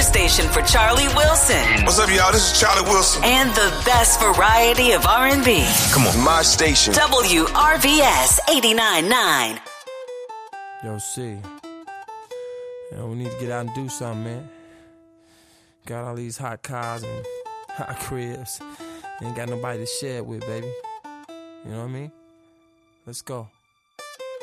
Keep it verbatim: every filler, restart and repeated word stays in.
station for Charlie Wilson. What's up, y'all? This is Charlie Wilson. And the best variety of R and B. Come on. My station. W R V S eighty-nine point nine. Yo, C. Yo, we need to get out and do something, man. Got all these hot cars and hot cribs. Ain't got nobody to share it with, baby. You know what I mean? Let's go.